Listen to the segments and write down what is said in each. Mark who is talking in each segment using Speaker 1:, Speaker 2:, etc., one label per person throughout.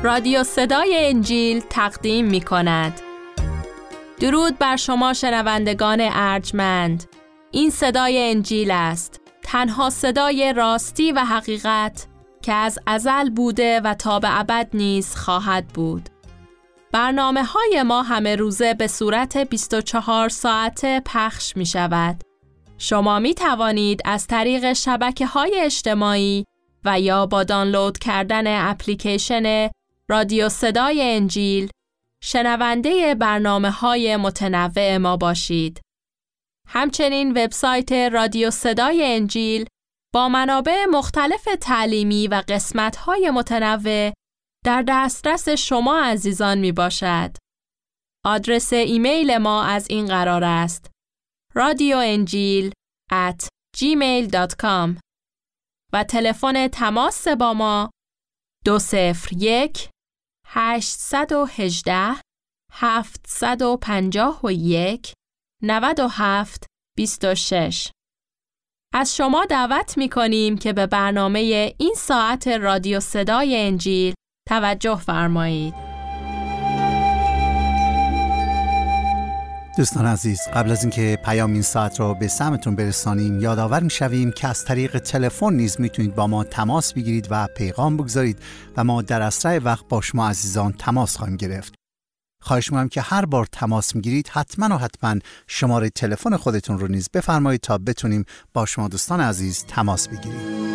Speaker 1: رادیو صدای انجیل تقدیم می کند. درود بر شما شنوندگان ارجمند. این صدای انجیل است، تنها صدای راستی و حقیقت که از ازل بوده و تا به ابد نیز خواهد بود. برنامه‌های ما همه روزه به صورت 24 ساعته پخش می شود. شما می توانید از طریق شبکه‌های اجتماعی و یا با دانلود کردن اپلیکیشن رادیو صدای انجیل شنونده برنامه‌های متنوع ما باشید. همچنین وبسایت رادیو صدای انجیل با منابع مختلف تعلیمی و قسمت‌های متنوع در دسترس شما عزیزان می باشد. آدرس ایمیل ما از این قرار است: radioenjil@gmail.com و تلفن تماس با ما 201-851-751-97-26. از شما دعوت می کنیم که به برنامه این ساعت رادیو صدای انجیل توجه فرمایید.
Speaker 2: دوستان عزیز، قبل از اینکه پیام این ساعت را به سمتون برسانیم یادآور می‌شویم که از طریق تلفن نیز میتونید با ما تماس بگیرید و پیغام بگذارید و ما در اسرع وقت با شما عزیزان تماس خواهیم گرفت. خواهش می‌کنم که هر بار تماس میگیرید حتما شماره تلفن خودتون رو نیز بفرمایید تا بتونیم با شما دوستان عزیز تماس بگیریم.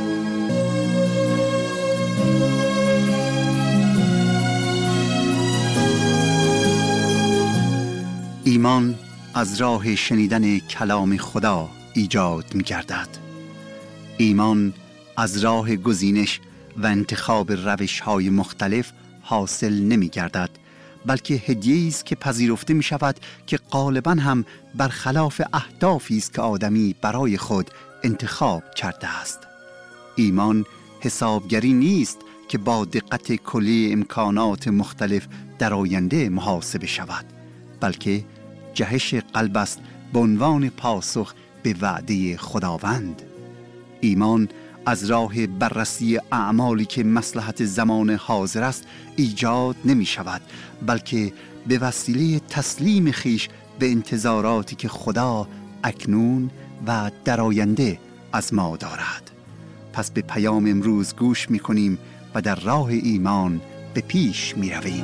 Speaker 2: ایمان از راه شنیدن کلام خدا ایجاد می‌گردد. ایمان از راه گزینش و انتخاب روش‌های مختلف حاصل نمی‌گردد، بلکه هدیه‌ای است که پذیرفته می‌شود که غالباً هم برخلاف اهدافی است که آدمی برای خود انتخاب کرده است. ایمان حسابگری نیست که با دقت کلی امکانات مختلف در آینده محاسبه شود، بلکه جهش قلب است به عنوان پاسخ به وعده خداوند. ایمان از راه بررسی اعمالی که مصلحت زمان حاضر است ایجاد نمی شود، بلکه به وسیله تسلیم خیش به انتظاراتی که خدا اکنون و در آینده از ما دارد. پس به پیام امروز گوش می کنیم و در راه ایمان به پیش می رویم.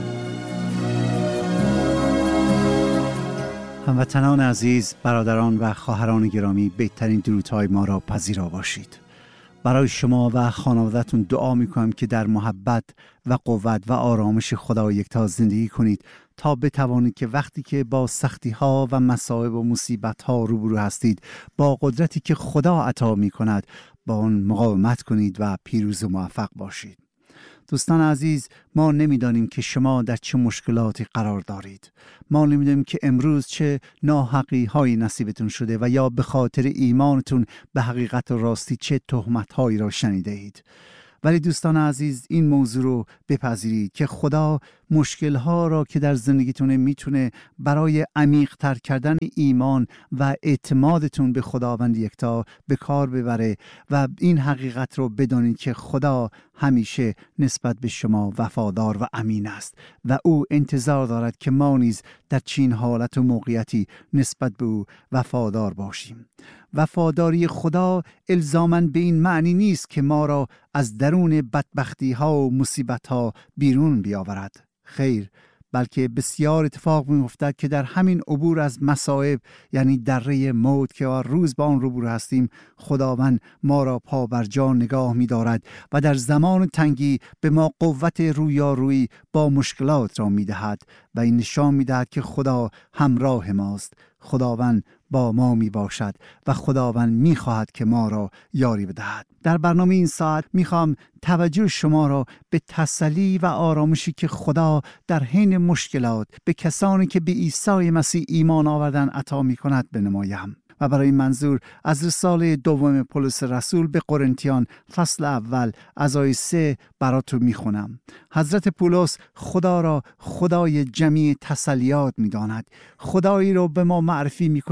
Speaker 2: هموطنان عزیز، برادران و خواهران گرامی، بهترین درودهای ما را پذیرا باشید. برای شما و خانواده‌تون دعا می‌کنم که در محبت و قوت و آرامش خدا یکتا زندگی کنید تا بتوانید که وقتی که با سختی‌ها و مصائب و مصیبت‌ها روبرو هستید با قدرتی که خدا عطا می‌کند با آن مقاومت کنید و پیروز و موفق باشید. دوستان عزیز، ما نمیدانیم که شما در چه مشکلاتی قرار دارید. ما نمیدانیم که امروز چه ناحقی هایی نصیبتون شده و یا به خاطر ایمانتون به حقیقت و راستی چه تهمت هایی را شنیده اید. ولی دوستان عزیز، این موضوع رو بپذیرید که خدا مشکل ها را که در زندگیتون میتونه برای عمیق تر کردن ایمان و اعتمادتون به خداوند یکتا به کار ببره و این حقیقت رو بدانید که خدا همیشه نسبت به شما وفادار و امین است و او انتظار دارد که ما نیز در چین حالت و موقعیتی نسبت به او وفادار باشیم. وفاداری خدا الزاماً به این معنی نیست که ما را از درون بدبختی ها و مصیبت ها بیرون بیاورد. خیر، بلکه بسیار اتفاق می‌افتد که در همین عبور از مصائب، یعنی دره موت که روز با آن روبرو هستیم، خداوند ما را پا بر جا نگاه می‌دارد و در زمان تنگی به ما قوت رویارویی با مشکلات را می‌دهد و این نشان می‌دهد که خدا همراه ماست. خداوند با ما می باشد و خداوند می خواهد که ما را یاری بدهد. در برنامه این ساعت می خواهم توجه شما را به تسلی و آرامشی که خدا در حین مشکلات به کسانی که به عیسی مسیح ایمان آوردن عطا می کند بنمایم. و برای این منظور از رساله دوم پولس رسول به قرنتیان فصل اول از آیه 3 براتون میخونم. حضرت پولس خدا را خدای جمیع تسلیات میداند. خدایی رو به ما معرفی میکنه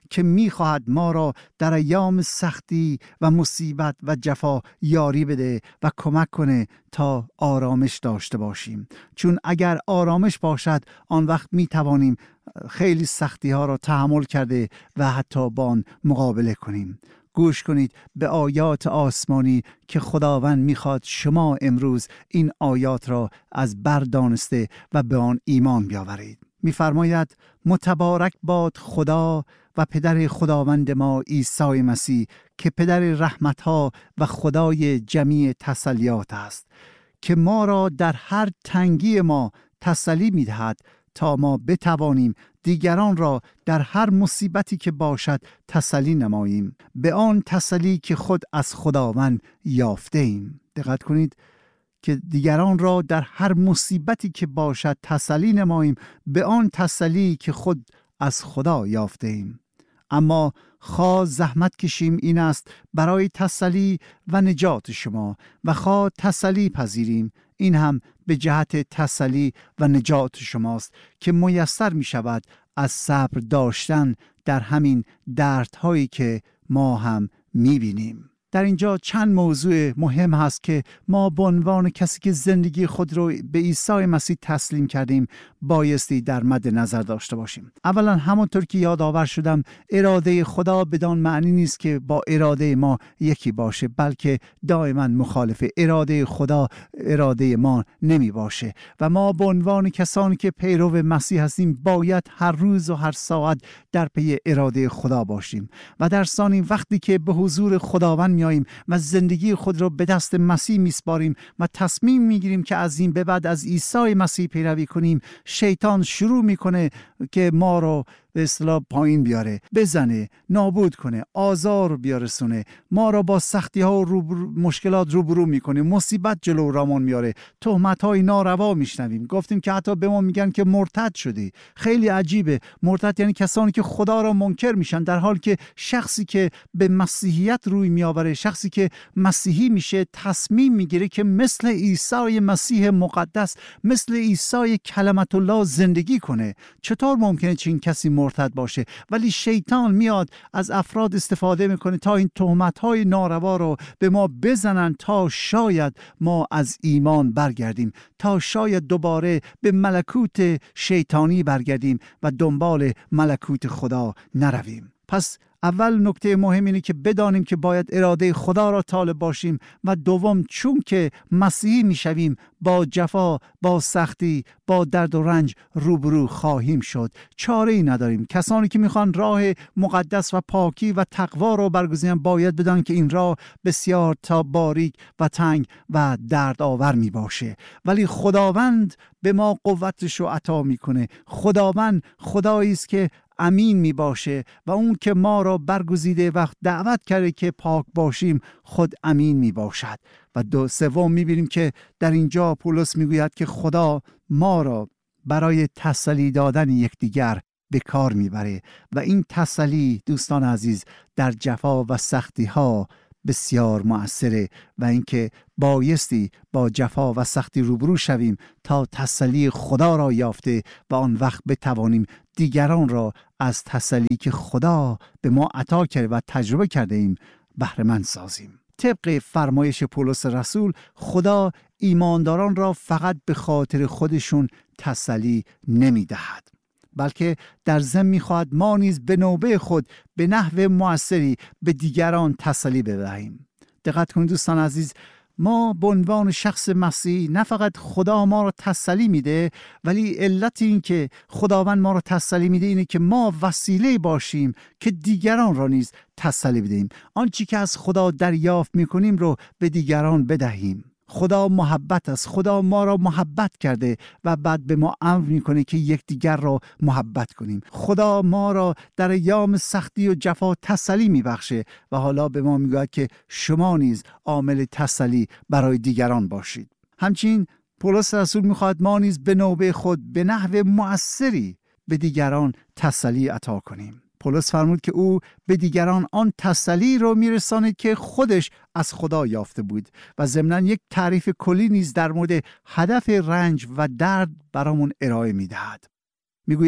Speaker 2: که می‌خواهد ما را در ایام سختی و مصیبت و جفا یاری بده و کمک کنه تا آرامش داشته باشیم. چون اگر آرامش باشد آن وقت می‌توانیم خیلی سختی ها را تحمل کرده و حتی با آن مقابله کنیم. گوش کنید به آیات آسمانی که خداوند میخواد شما امروز این آیات را از بر دانسته و به آن ایمان بیاورید. میفرماید متبارک باد خدا و پدر خداوند ما عیسی مسیح که پدر رحمتها و خدای جمیع تسلیات است، که ما را در هر تنگی ما تسلی میدهد تا ما بتوانیم دیگران را در هر مصیبتی که باشد تسلی نماییم، به آن تسلی که خود از خداوند یافته ایم. دقت کنید که دیگران را در هر مصیبتی که باشد تسلی نماییم، به آن تسلی که خود از خدا یافته ایم. اما خواه زحمت کشیم این است برای تسلی و نجات شما، و خواه تسلی پذیریم این هم به جهت تسلی و نجات شماست که میسر می شود از صبر داشتن در همین دردهایی که ما هم می بینیم. در اینجا چند موضوع مهم هست که ما به عنوان کسی که زندگی خود رو به عیسی مسیح تسلیم کردیم بایستی در مد نظر داشته باشیم. اولا همونطور که یادآور شدم، اراده خدا بدان معنی نیست که با اراده ما یکی باشه، بلکه دائما مخالف اراده خدا اراده ما نمی باشه و ما به عنوان کسانی که پیرو مسیح هستیم باید هر روز و هر ساعت در پی اراده خدا باشیم. و در ثانی وقتی که به حضور خداوند میاییم و زندگی خود را به دست مسیح میسپاریم و تصمیم میگیریم که از این به بعد از عیسی مسیح پیروی کنیم، شیطان شروع میکنه که ما رو به اصطلاح پایین بیاره، بزنه، نابود کنه، آزار بیارسونه، ما را با سختی ها و مشکلات روبرو میکنه، مصیبت جلو رامون میاره، تهمت های ناروا میشنویم. گفتیم که حتی به ما میگن که مرتد شدی. خیلی عجیبه. مرتد یعنی کسانی که خدا را منکر میشن، در حال که شخصی که به مسیحیت روی میآوره، شخصی که مسیحی میشه، تصمیم میگیره که مثل عیسی مسیح مقدس، مثل عیسی کلمت الله زندگی کنه. چطور ممکنه چنین کسی مرتد باشه؟ ولی شیطان میاد از افراد استفاده میکنه تا این تهمت‌های ناروا رو به ما بزنن، تا شاید ما از ایمان برگردیم، تا شاید دوباره به ملکوت شیطانی برگردیم و دنبال ملکوت خدا نرویم. پس اول نکته مهم اینه که بدانیم که باید اراده خدا را طالب باشیم، و دوم چون که مسیحی میشویم با جفا، با سختی، با درد و رنج روبرو خواهیم شد. چاره ای نداریم. کسانی که میخوان راه مقدس و پاکی و تقوا را برگزینن باید بدانن که این راه بسیار تا باریک و تنگ و دردآور می باشه، ولی خداوند به ما قوتش رو عطا میکنه. خداوند خدایی است که امین می باشه و اون که ما را برگزیده و دعوت کرده که پاک باشیم خود امین می باشد. و سوم می بینیم که در اینجا پولس می گوید که خدا ما را برای تسلی دادن یکدیگر به کار می بره، و این تسلی دوستان عزیز در جفا و سختی ها بسیار مؤثره، و اینکه بایستی با جفا و سختی روبرو شویم تا تسلی خدا را یافته و آن وقت بتوانیم دیگران را از تسلی که خدا به ما عطا کرده و تجربه کرده ایم بهره مند سازیم. طبق فرمایش پولس رسول، خدا ایمانداران را فقط به خاطر خودشون تسلی نمی دهد، بلکه در ضمن می‌خواهد ما نیز به نوبه خود به نحو مؤثری به دیگران تسلی بدهیم. دقت کنید دوستان عزیز، ما به عنوان شخص مسیحی نه فقط خدا ما را تسلی میده، ولی علت این که خداوند ما را تسلی میده اینه که ما وسیله باشیم که دیگران را نیز تسلی بدهیم. آنچه که از خدا دریافت میکنیم رو به دیگران بدهیم. خدا محبت است. خدا ما را محبت کرده و بعد به ما امر میکنه که یکدیگر را محبت کنیم. خدا ما را در ایام سختی و جفا تسلی میبخشه و حالا به ما میگه که شما نیز عامل تسلی برای دیگران باشید. همچنین پولس رسول میخواد ما نیز به نوبه خود به نحو مؤثری به دیگران تسلی عطا کنیم. پولس فرمود که او به دیگران آن تسلی رو میرساند که خودش از خدا یافته بود، و ضمناً یک تعریف کلی نیز در مورد هدف رنج و درد برامون ارائه میدهد. میگوید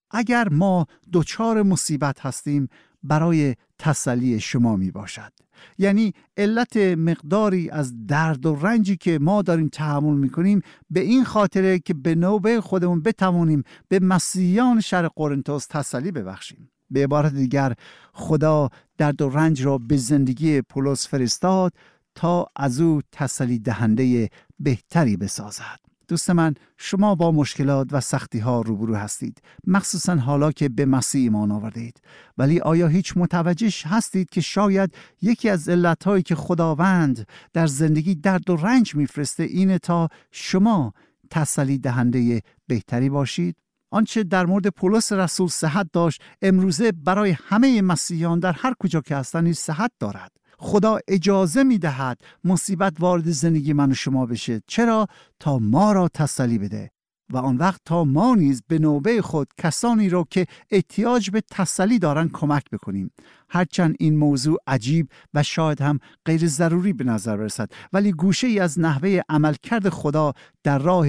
Speaker 2: اگر ما دچار مصیبت هستیم برای تسلی شما می باشد. یعنی علت مقداری از درد و رنجی که ما داریم تحمل می کنیم به این خاطره که به نوبه خودمون بتوانیم به مسیحیان شهر قرنتوس تسلی ببخشیم. به عبارت دیگر خدا درد و رنج را به زندگی پولس فرستاد تا از او تسلی دهنده بهتری بسازد. دوست من، شما با مشکلات و سختی ها روبرو هستید، مخصوصا حالا که به مسیح ایمان آوردید. ولی آیا هیچ متوجه هستید که شاید یکی از علتهایی که خداوند در زندگی درد و رنج میفرسته اینه تا شما تسلی دهنده بهتری باشید؟ آنچه در مورد پولس رسول صحت داشت امروزه برای همه مسیحیان در هر کجا که هستند صحت دارد. خدا اجازه می دهد مصیبت وارد زندگی من و شما بشه. چرا؟ تا ما را تسلی بده و آن وقت تا ما نیز به نوبه خود کسانی را که احتیاج به تسلی دارن کمک بکنیم. هرچند این موضوع عجیب و شاید هم غیر ضروری به نظر برسد، ولی گوشه ای از نحوه عملکرد خدا در راه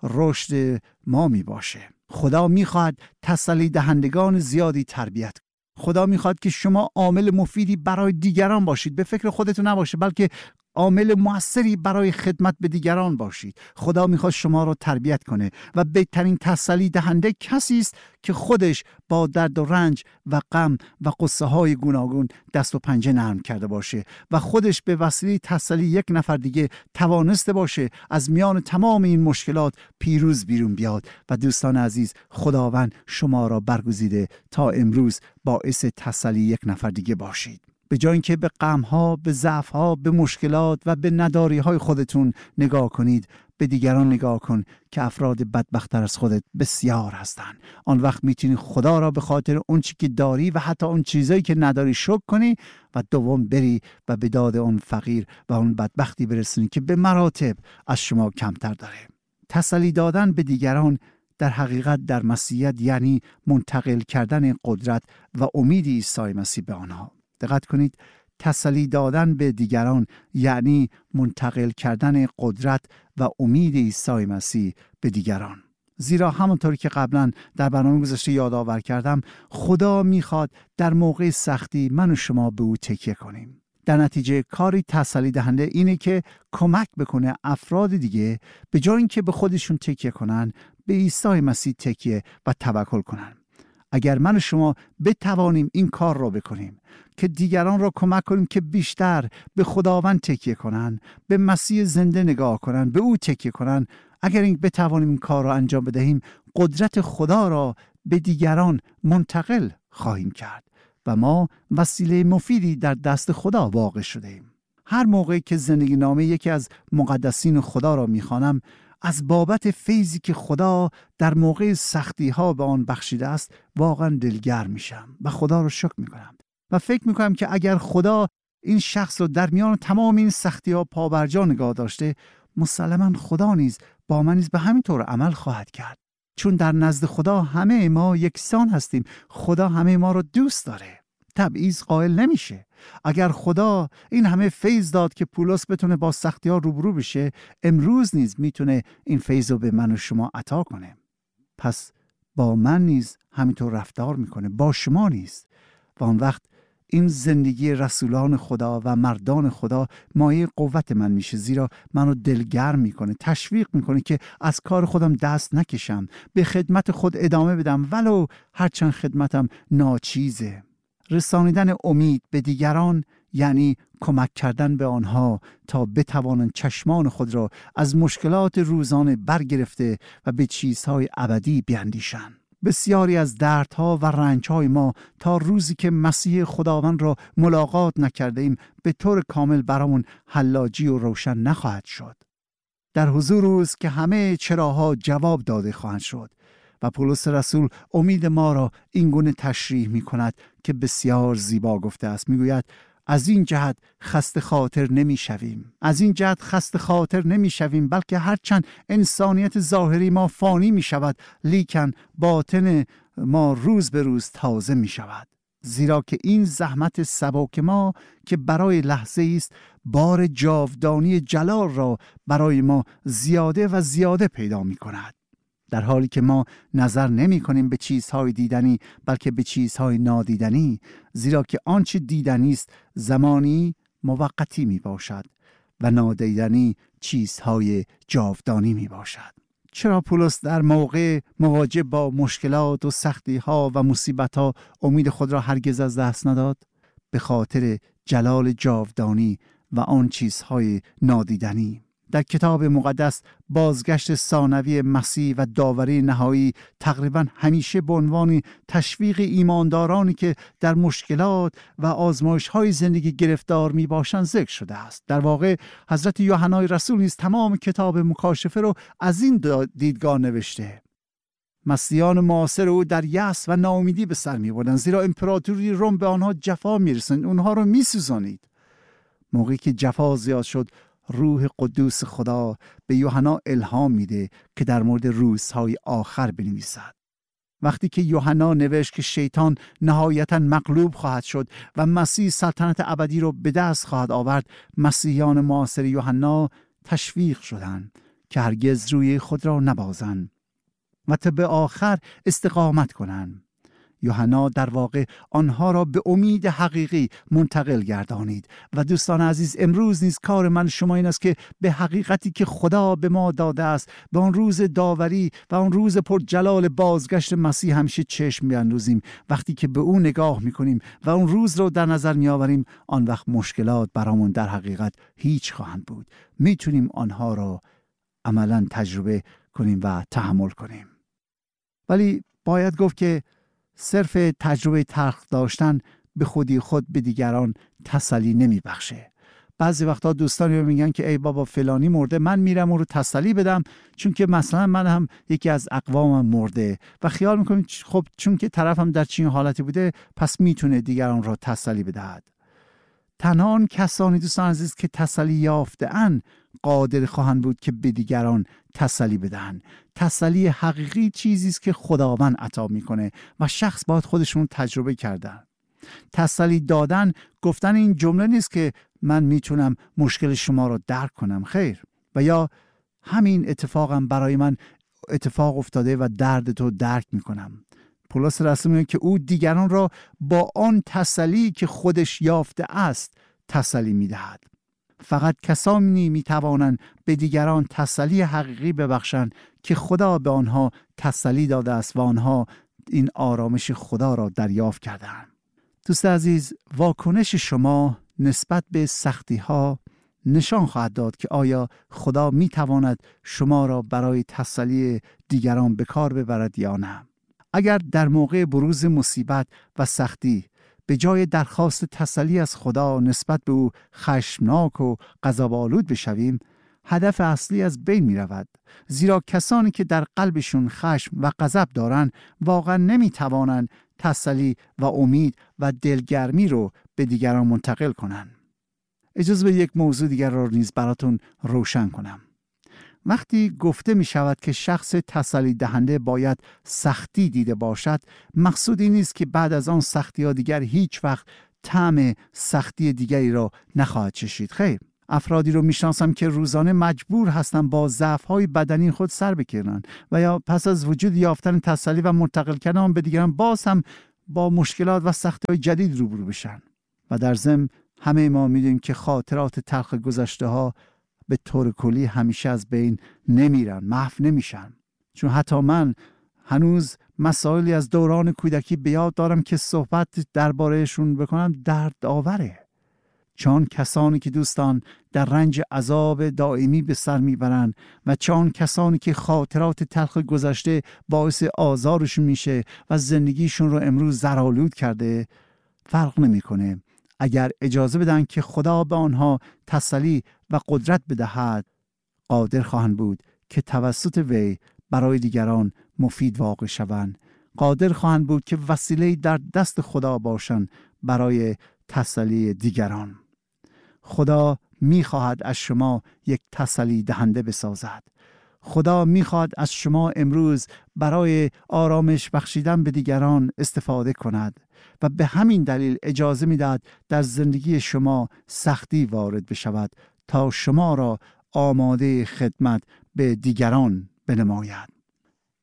Speaker 2: رشد ما می باشه. خدا می خواهد تسلی دهندگان زیادی تربیت کنید. خدا میخواد که شما عامل مفیدی برای دیگران باشید، به فکر خودتون نباشه بلکه عامل موثری برای خدمت به دیگران باشید. خدا میخواد شما رو تربیت کنه و بهترین تسلی دهنده کسی است که خودش با درد و رنج و غم و قصه های گوناگون دست و پنجه نرم کرده باشه و خودش به وسیله تسلی یک نفر دیگه توانسته باشه از میان تمام این مشکلات پیروز بیرون بیاد. و دوستان عزیز، خداوند شما را برگزیده تا امروز باعث تسلی یک نفر دیگه باشید. به جای اینکه به غم‌ها، به ضعف‌ها، به مشکلات و به نداری‌های خودتون نگاه کنید، به دیگران نگاه کن که افراد بدبخت‌تر از خودت بسیار هستند. آن وقت میتونی خدا را به خاطر اون چیزی که داری و حتی اون چیزایی که نداری شکر کنی و دوم بری و به داد اون فقیر و اون بدبختی برسونی که به مراتب از شما کمتر داره. تسلی دادن به دیگران در حقیقت در مسیحیت یعنی منتقل کردن قدرت و امید عیسی مسیح به آنها. دقت کنید، تسلی دادن به دیگران یعنی منتقل کردن قدرت و امید عیسی مسیح به دیگران. زیرا همونطوری که قبلا در برنامه گذشته یادآور کردم، خدا میخواد در موقع سختی من و شما به او تکیه کنیم. در نتیجه کاری تسلی دهنده اینه که کمک بکنه افراد دیگه به جای اینکه به خودشون تکیه کنن، به عیسی مسیح تکیه و توکل کنن. اگر من و شما بتوانیم این کار را بکنیم که دیگران را کمک کنیم که بیشتر به خداوند تکیه کنن، به مسیح زنده نگاه کنن، به او تکیه کنن، اگر بتوانیم این کار را انجام بدهیم، قدرت خدا را به دیگران منتقل خواهیم کرد و ما وسیله مفیدی در دست خدا واقع شدیم. هر موقع که زندگی نامه یکی از مقدسین خدا را میخوانم، از بابت فیضی که خدا در موقع سختی ها به آن بخشیده است واقعا دلگرم میشم و خدا رو شکر میکنم و فکر میکنم که اگر خدا این شخص رو در میان تمام این سختی ها پابرجا نگاه داشته، مسلما خدا نیز با من نیز به همین طور عمل خواهد کرد، چون در نزد خدا همه ما یکسان هستیم. خدا همه ما رو دوست داره، تبعیض قائل نمیشه. اگر خدا این همه فیض داد که پولس بتونه با سختی ها روبرو بشه، امروز نیز میتونه این فیض رو به من و شما عطا کنه. پس با من نیز همینطور رفتار میکنه، با شما نیز. و آن وقت این زندگی رسولان خدا و مردان خدا مایه قوت من میشه، زیرا منو دلگرم میکنه، تشویق میکنه که از کار خودم دست نکشم، به خدمت خود ادامه بدم ولو هرچند خدمتم ناچیزه. رسانیدن امید به دیگران یعنی کمک کردن به آنها تا بتوانند چشمان خود را از مشکلات روزانه برگرفته و به چیزهای ابدی بیندیشند. بسیاری از دردها و رنجهای ما تا روزی که مسیح خداوند را ملاقات نکرده ایم به طور کامل برامون حلاجی و روشن نخواهد شد. در حضور روز که همه چراها جواب داده خواهند شد. و پولس رسول امید ما را این گونه تشریح می کند که بسیار زیبا گفته است. می گوید از این جهت خسته خاطر نمی شویم. از این جهت خسته خاطر نمی شویم، بلکه هرچند انسانیت ظاهری ما فانی می شود، لیکن باطن ما روز به روز تازه می شود. زیرا که این زحمت سبک ما که برای لحظه است، بار جاودانی جلال را برای ما زیاده و زیاده پیدا می کند. در حالی که ما نظر نمی کنیم به چیزهای دیدنی بلکه به چیزهای نادیدنی، زیرا که آنچه دیدنی است زمانی موقتی می باشد و نادیدنی چیزهای جاودانی می باشد. چرا پولس در موقع مواجه با مشکلات و سختی ها و مصیبت ها امید خود را هرگز از دست نداد؟ به خاطر جلال جاودانی و آن چیزهای نادیدنی. در کتاب مقدس بازگشت ثانوی مسیح و داوری نهایی تقریبا همیشه به عنوان تشویق ایماندارانی که در مشکلات و آزمایش‌های زندگی گرفتار می‌باشند ذکر شده است. در واقع حضرت یوحنای رسول نیز تمام کتاب مکاشفه رو از این دیدگاه نوشته. مسیحیان معاصر او در یأس و ناامیدی به سر می‌بردند، زیرا امپراتوری روم به آنها جفا می‌رساند، اونها رو می‌سوزانید. موقعی که جفا زیاد شد، روح قدوس خدا به یوحنا الهام میده که در مورد روزهای آخر بنویسد. وقتی که یوحنا نوشت که شیطان نهایتاً مغلوب خواهد شد و مسیح سلطنت ابدی رو به دست خواهد آورد، مسیحیان معاصر یوحنا تشویق شدند که هرگز روی خود را نبازند و تا به آخر استقامت کنند. یوحنا در واقع آنها را به امید حقیقی منتقل گردانید. و دوستان عزیز، امروز نیز کار من شما این است که به حقیقتی که خدا به ما داده است، به آن روز داوری و آن روز پر جلال بازگشت مسیح همیشه چشم بیاندازیم. وقتی که به او نگاه میکنیم و اون روز رو در نظر میآوریم، آن وقت مشکلات برامون در حقیقت هیچ خواهند بود. میتونیم آنها را عملاً تجربه کنیم و تحمل کنیم. ولی باید گفت که صرف تجربه تلخ داشتن به خودی خود به دیگران تسلی نمی بخشه. بعضی وقتا دوستانی میگن که ای بابا فلانی مرده، من میرم اون رو تسلی بدم چون که مثلا من هم یکی از اقوامم مرده، و خیال میکنیم خب چون که طرفم در چنین حالتی بوده پس میتونه دیگران را تسلی بدهد. تنها آن کسانی دوستان عزیز که تسلی یافته‌اند قادر خواهند بود که به دیگران تسلی بدهند. تسلی حقیقی چیزی است که خداوند عطا میکنه و شخص باید خودشون تجربه کردن. تسلی دادن گفتن این جمله نیست که من میتونم مشکل شما رو درک کنم، خیر، و یا همین اتفاقم برای من اتفاق افتاده و درد تو درک میکنم. پولس رسول میگه که او دیگران را با آن تسلی که خودش یافته است تسلی میدهد. فقط کسانی میتوانند به دیگران تسلی حقیقی ببخشند که خدا به آنها تسلی داده است و آنها این آرامش خدا را دریافت کردند. دوست عزیز، واکنش شما نسبت به سختی ها نشان خواهد داد که آیا خدا میتواند شما را برای تسلی دیگران به کار ببرد یا نه. اگر در موقع بروز مصیبت و سختی به جای درخواست تسلی از خدا نسبت به او خشمناک و غضب‌آلود بشویم، هدف اصلی از بین می رود. زیرا کسانی که در قلبشون خشم و غضب دارند واقعا نمی توانند تسلی و امید و دلگرمی رو به دیگران منتقل کنند. اجازه به یک موضوع دیگر را نیز براتون روشن کنم. وقتی گفته می شود که شخص تسلی دهنده باید سختی دیده باشد، مقصود این نیست که بعد از آن سختی ها دیگر هیچ وقت طعم سختی دیگری را نخواهد چشید. خیر، افرادی رو میشناسم که روزانه مجبور هستند با ضعف‌های بدنی خود سر بکنند و یا پس از وجود یافتن تسلی و منتقل کردن آن به دیگران باز هم با مشکلات و سختی‌های جدید روبرو بشن. و در ضمن همه ما میدونیم که خاطرات تلخ گذشته ها به طور کلی همیشه از بین نمیرن، محو نمیشن. چون حتی من هنوز مسائلی از دوران کودکی به یاد دارم که صحبت دربارهشون بکنم درد آوره. چون کسانی که دوستان در رنج عذاب دائمی به سر میبرن و چون کسانی که خاطرات تلخ گذشته باعث آزارشون میشه و زندگیشون رو امروز زرآلود کرده، فرق نمیکنه. اگر اجازه بدن که خدا به آنها تسلی و قدرت بدهد، قادر خواهند بود که توسط وی برای دیگران مفید واقع شوند. قادر خواهند بود که وسیله در دست خدا باشند برای تسلی دیگران. خدا می‌خواهد از شما یک تسلی دهنده بسازد. خدا می‌خواهد از شما امروز برای آرامش بخشیدن به دیگران استفاده کند و به همین دلیل اجازه می‌دهد در زندگی شما سختی وارد بشود تا شما را آماده خدمت به دیگران بنماید.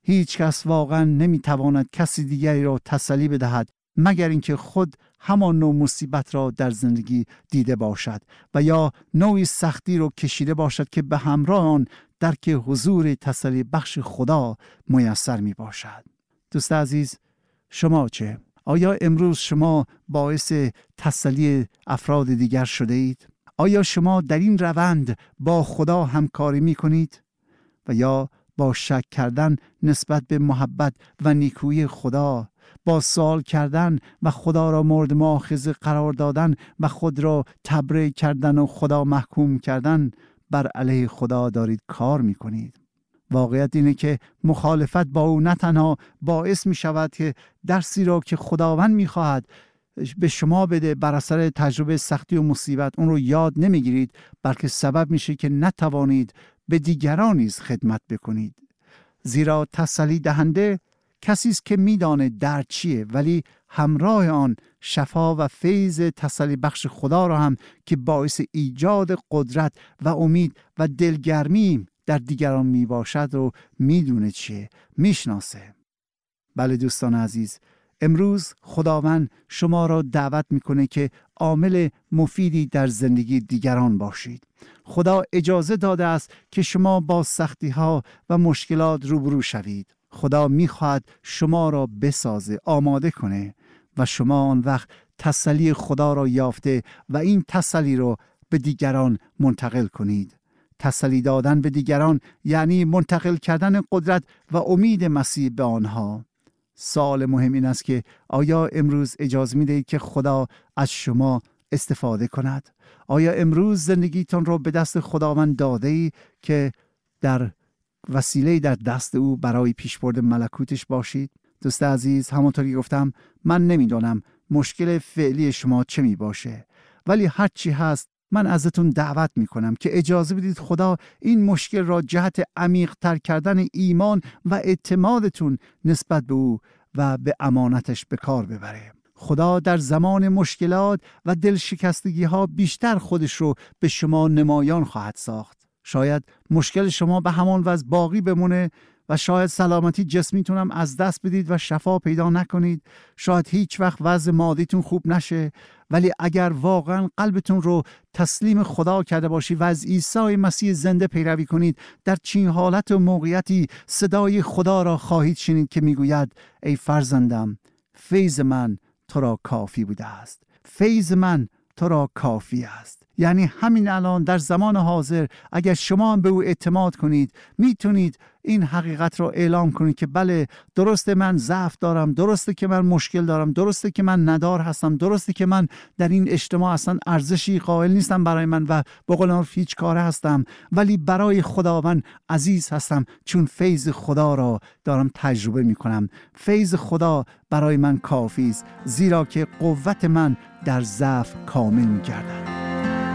Speaker 2: هیچ کس واقعا نمیتواند کسی دیگری را تسلی بدهد مگر اینکه خود همان نوع مصیبت را در زندگی دیده باشد و یا نوعی سختی را کشیده باشد که به همراه آن درک حضور تسلی بخش خدا میسر می باشد. دوست عزیز، شما چه؟ آیا امروز شما باعث تسلی افراد دیگر شده اید؟ آیا شما در این روند با خدا همکاری می کنید؟ و یا با شک کردن نسبت به محبت و نیکویی خدا، با سوال کردن و خدا را مورد مؤاخذه قرار دادن و خود را تبرئه کردن و خدا محکوم کردن بر علیه خدا دارید کار می کنید؟ واقعیت اینه که مخالفت با او نه تنها باعث می شود که درسی را که خداوند می خواهد به شما بده بر اثر تجربه سختی و مصیبت اون رو یاد نمیگیرید، بلکه سبب میشه که نتوانید به دیگران نیز خدمت بکنید. زیرا تسلی دهنده کسی است که میدانه درد چیه، ولی همراه آن شفا و فیض تسلی بخش خدا را هم که باعث ایجاد قدرت و امید و دلگرمی در دیگران می باشد رو میدونه چیه، میشناسه. بله دوستان عزیز، امروز خداوند شما را دعوت میکنه که عامل مفیدی در زندگی دیگران باشید. خدا اجازه داده است که شما با سختی ها و مشکلات روبرو شوید. خدا میخواهد شما را بسازه، آماده کنه و شما آن وقت تسلی خدا را یافته و این تسلی را به دیگران منتقل کنید. تسلی دادن به دیگران یعنی منتقل کردن قدرت و امید مسیح به آنها. سوال مهم این است که آیا امروز اجازه میدهید که خدا از شما استفاده کند؟ آیا امروز زندگیتون رو به دست خداوند داده ای که در وسیله در دست او برای پیشبرد ملکوتش باشید؟ دوست عزیز، همونطوری که گفتم من نمیدونم مشکل فعلی شما چه می باشه، ولی هر چی هست من ازتون دعوت میکنم که اجازه بدید خدا این مشکل را جهت عمیق تر کردن ایمان و اعتمادتون نسبت به او و به امانتش به کار ببره. خدا در زمان مشکلات و دلشکستگی ها بیشتر خودش رو به شما نمایان خواهد ساخت. شاید مشکل شما به همان وضع باقی بمونه و شاید سلامتی جسمیتون هم از دست بدید و شفا پیدا نکنید. شاید هیچ وقت وضع مادیتون خوب نشه، ولی اگر واقعا قلبتون رو تسلیم خدا کرده باشی و از عیسی مسیح زنده پیروی کنید، در چنین حالت و موقعیتی صدای خدا را خواهید شنید که میگوید ای فرزندم، فیض من تو را کافی بوده است. فیض من تو را کافی است. یعنی همین الان در زمان حاضر اگر شما هم به او اعتماد کنید، میتونید این حقیقت رو اعلام کنید که بله، درسته من ضعف دارم، درسته که من مشکل دارم، درسته که من ندار هستم، درسته که من در این اجتماع اصلا ارزشی قائل نیستم برای من و به قول معروف هیچ کاره هستم، ولی برای خداوند عزیز هستم چون فیض خدا را دارم تجربه میکنم. فیض خدا برای من کافی است، زیرا که قوت من در ضعف کامل میگردد.